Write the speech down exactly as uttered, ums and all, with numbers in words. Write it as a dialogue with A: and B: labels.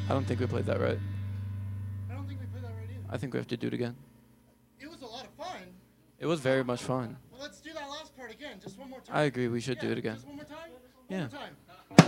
A: I don't think we played that right.
B: I don't think we played that right either.
A: I think we have to do it again.
B: It was a lot of fun.
A: It was very much fun.
B: Well, let's do that last part again, just one more time.
A: I agree. We should
B: yeah,
A: do it again.
B: Just one more time? One
A: Yeah.
B: more time.